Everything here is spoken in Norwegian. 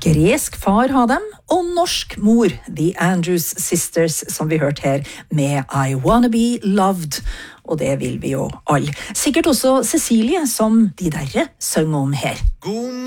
Gresk far har dem, og norsk mor, The Andrews Sisters, som vi hørte her, med I Wanna Be Loved, og det vil vi jo alle. Sikkert også Cecilie, som de derre sønger om her.